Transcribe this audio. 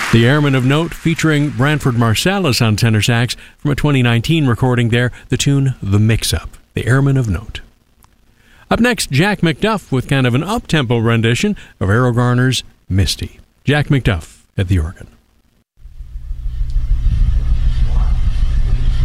The Airman of Note, featuring Branford Marsalis on tenor sax from a 2019 recording there, the tune The Mix-Up, The Airman of Note. Up next, Jack McDuff with kind of an up-tempo rendition of Errol Garner's Misty. Jack McDuff at the organ.